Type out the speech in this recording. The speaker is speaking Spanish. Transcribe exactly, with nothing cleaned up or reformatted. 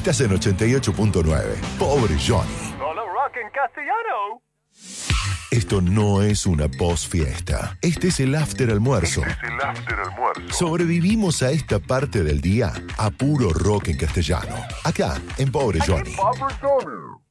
Estás en ochenta y ocho punto nueve. Pobre Johnny. Solo rock en castellano. Esto no es una post-fiesta. Este es el after almuerzo. Este es el after almuerzo. Sobrevivimos a esta parte del día a puro rock en castellano. Acá, en Pobre Johnny. Pobre Johnny.